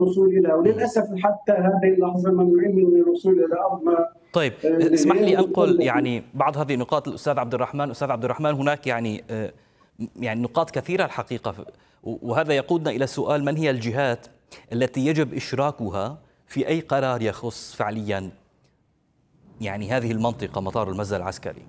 الوصول إلى، وللأسف حتى هذه اللحظة ممنوعين من الوصول إلى أرضنا. طيب اسمح لي أنقل يعني بعض هذه النقاط للأستاذ عبد الرحمن. أستاذ عبد الرحمن، هناك يعني نقاط كثيرة الحقيقة، وهذا يقودنا إلى سؤال: من هي الجهات التي يجب إشراكها في أي قرار يخص فعليا يعني هذه المنطقة، مطار المزة العسكري؟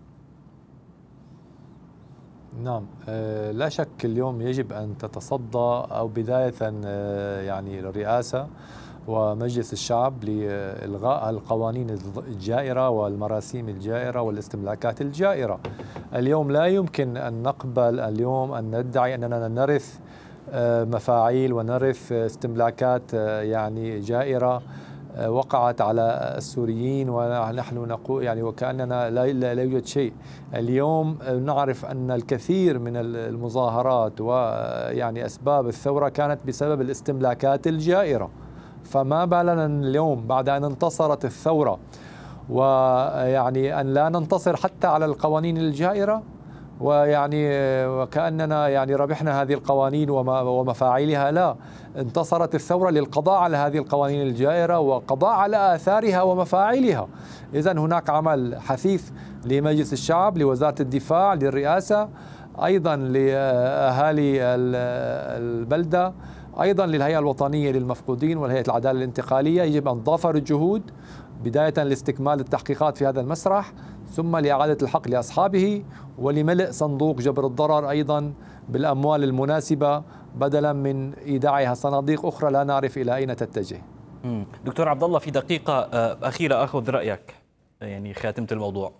نعم، لا شك اليوم يجب أن تتصدى أو بداية يعني الرئاسة ومجلس الشعب لإلغاء القوانين الجائرة والمراسيم الجائرة والاستملاكات الجائرة. اليوم لا يمكن أن نقبل اليوم أن ندعي أننا نرث مفاعيل ونرث استملاكات يعني جائرة وقعت على السوريين ونحن نقول يعني وكأننا لا يوجد شيء. اليوم نعرف أن الكثير من المظاهرات ويعني أسباب الثورة كانت بسبب الاستملاكات الجائرة، فما بالنا اليوم بعد أن انتصرت الثورة ويعني أن لا ننتصر حتى على القوانين الجائرة، ويعني وكأننا يعني ربحنا هذه القوانين ومفاعيلها. لا، انتصرت الثورة للقضاء على هذه القوانين الجائرة وقضاء على آثارها ومفاعيلها. إذن هناك عمل حثيث لمجلس الشعب، لوزارة الدفاع، للرئاسة، أيضا لأهالي البلدة، أيضا للهيئة الوطنية للمفقودين والهيئة العدالة الانتقالية. يجب أن تضافر الجهود بداية لاستكمال التحقيقات في هذا المسرح، ثم لإعادة الحق لأصحابه، ولملء صندوق جبر الضرر أيضا بالأموال المناسبة بدلا من إيداعها صناديق أخرى لا نعرف إلى أين تتجه. دكتور عبد الله، في دقيقة أخيرة أخذ رأيك، يعني خاتمة الموضوع.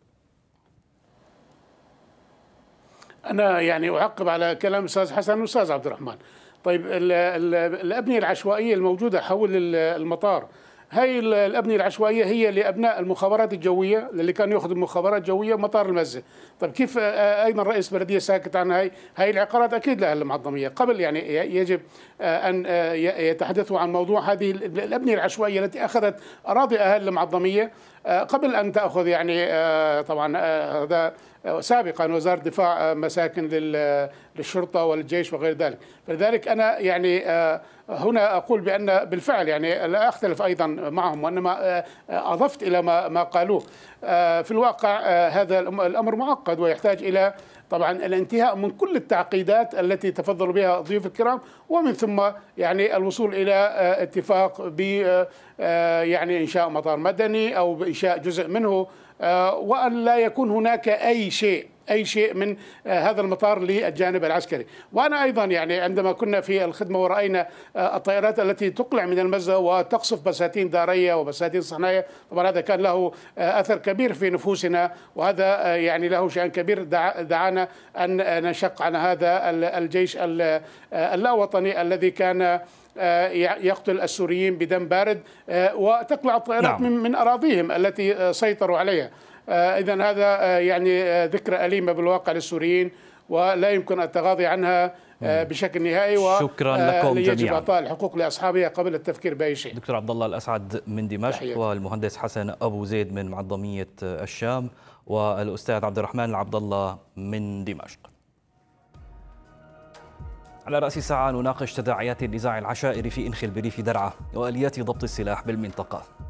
أنا يعني أعقب على كلام الأستاذ حسن والأستاذ عبد الرحمن. طيب الأبنية العشوائية الموجودة حول المطار، هاي الأبنية العشوائية هي لأبناء المخابرات الجوية اللي كانوا يأخذوا المخابرات الجوية مطار المزة. طيب كيف أيضا رئيس بلدية ساكت عن هاي العقارات؟ أكيد لها المعظمية. قبل يعني يجب أن يتحدثوا عن موضوع هذه الأبنية العشوائية التي أخذت أراضي أهل المعظمية قبل أن تأخذ يعني طبعا هذا سابقا وزارة الدفاع مساكن للشرطة والجيش وغير ذلك. فلذلك أنا يعني هنا أقول بأن بالفعل يعني لا أختلف أيضا معهم، وإنما أضفت إلى ما قالوه. في الواقع هذا الأمر معقد ويحتاج إلى طبعا الانتهاء من كل التعقيدات التي تفضلوا بها الضيوف الكرام، ومن ثم يعني الوصول إلى اتفاق ب يعني إنشاء مطار مدني أو بإنشاء جزء منه، وأن لا يكون هناك أي شيء من هذا المطار للجانب العسكري. وأنا أيضا يعني عندما كنا في الخدمة ورأينا الطائرات التي تقلع من المزة وتقصف بساتين دارية وبساتين صنايع، طبعا هذا كان له أثر كبير في نفوسنا، وهذا يعني له شأن كبير دعانا أن نشق عن هذا الجيش اللاوطني الذي كان يقتل السوريين بدم بارد وتقلع الطائرات من أراضيهم التي سيطروا عليها. إذن هذا يعني ذكرى أليمة بالواقع للسوريين ولا يمكن التغاضي عنها بشكل نهائي، شكرا لكم جميعا. يجب إعطاء الحقوق لأصحابها قبل التفكير بأي شيء. دكتور عبد الله الأسعد من دمشق، والمهندس حسن أبو زيد من معظمية الشام، والأستاذ عبد الرحمن العبد الله من دمشق. على رأس الساعة نناقش تداعيات النزاع العشائري في إنخل بريف درعا وآليات ضبط السلاح بالمنطقة.